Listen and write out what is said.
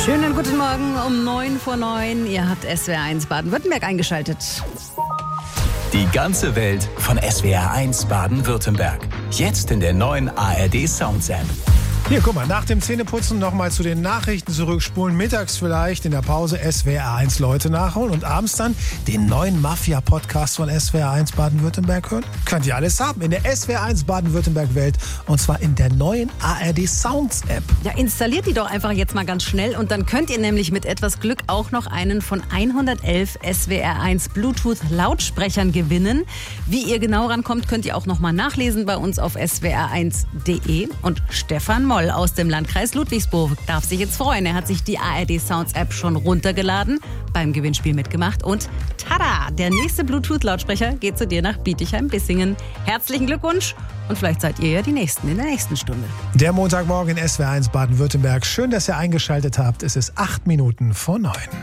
Schönen guten Morgen um 9:09 Ihr habt SWR1 Baden-Württemberg eingeschaltet. Die ganze Welt von SWR1 Baden-Württemberg. Jetzt in der neuen ARD Sounds App. Hier, guck mal, nach dem Zähneputzen nochmal zu den Nachrichten zurückspulen. Mittags vielleicht in der Pause SWR1 Leute nachholen und abends dann den neuen Mafia-Podcast von SWR1 Baden-Württemberg hören. Könnt ihr alles haben in der SWR1 Baden-Württemberg-Welt und zwar in der neuen ARD Sounds App. Ja, installiert die doch einfach jetzt mal ganz schnell und dann könnt ihr nämlich mit etwas Glück auch noch einen von 111 SWR1 Bluetooth-Lautsprechern gewinnen. Wie ihr genau rankommt, könnt ihr auch nochmal nachlesen bei uns auf swr1.de. Und Stefan Moll aus dem Landkreis Ludwigsburg darf sich jetzt freuen. Er hat sich die ARD Sounds App schon runtergeladen, beim Gewinnspiel mitgemacht und tada, der nächste Bluetooth-Lautsprecher geht zu dir nach Bietigheim-Bissingen. Herzlichen Glückwunsch und vielleicht seid ihr ja die Nächsten in der nächsten Stunde. Der Montagmorgen in SWR1 Baden-Württemberg. Schön, dass ihr eingeschaltet habt. Es ist 8 Minuten vor 9.